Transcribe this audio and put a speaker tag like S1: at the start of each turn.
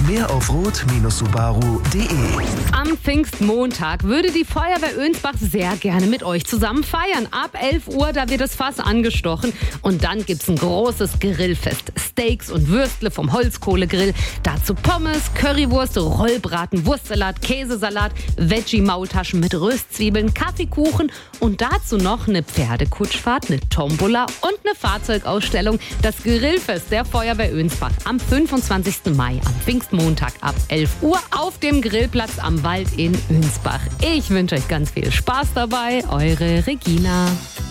S1: Mehr auf rot-subaru.de.
S2: Am Pfingstmontag würde die Feuerwehr Önsbach sehr gerne mit euch zusammen feiern. Ab 11 Uhr, da wird das Fass angestochen. Und dann gibt's ein großes Grillfest. Steaks und Würstle vom Holzkohlegrill. Dazu Pommes, Currywurst, Rollbraten, Wurstsalat, Käsesalat, Veggie-Maultaschen mit Röstzwiebeln, Kaffeekuchen und dazu noch eine Pferdekutschfahrt, eine Tombola und eine Fahrzeugausstellung. Das Grillfest der Feuerwehr Önsbach am 25. Mai, am Pfingstmontag ab 11 Uhr auf dem Grillplatz am Wald in Önsbach. Ich wünsche euch ganz viel Spaß dabei. Eure Regina.